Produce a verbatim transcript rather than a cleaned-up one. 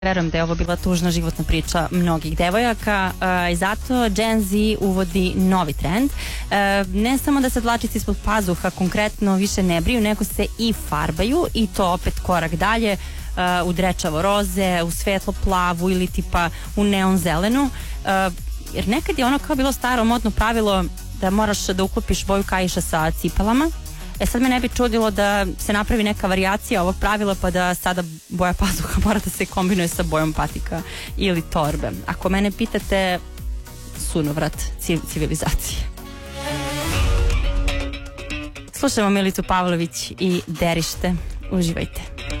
Verujem da je ovo bila tužna životna priča mnogih devojaka uh, i zato Gen Z uvodi novi trend. Uh, ne samo da se dlačice ispod pazuha konkretno više ne briju, nego se i farbaju i to opet korak dalje uh, u drečavo roze, u svetlo plavu ili tipa u neon zelenu. Uh, jer nekad je ono kao bilo staro modno pravilo da moraš da uklopiš boju kaiša sa cipelama. E sad me ne bi čudilo da se napravi neka varijacija ovog pravila pa da sada boja pazuha mora da se kombinuje sa bojom patika ili torbe. Ako mene pitate, sunovrat civilizacije. Slušamo Milicu Pavlović i Derište. Uživajte.